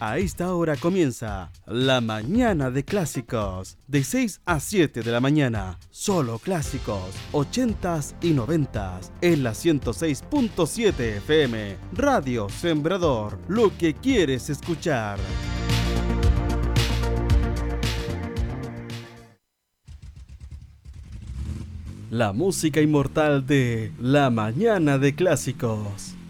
A esta hora comienza La Mañana de Clásicos, de 6 a 7 de la mañana. Solo clásicos, 80s y 90s, en la 106.7 FM. Radio Sembrador, lo que quieres escuchar. La música inmortal de La Mañana de Clásicos.